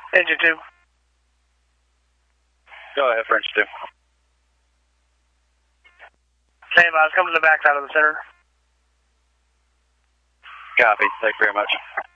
Engine 2. Go ahead, French 2. Same, I was coming to the backside of the center. Copy. Thank you very much.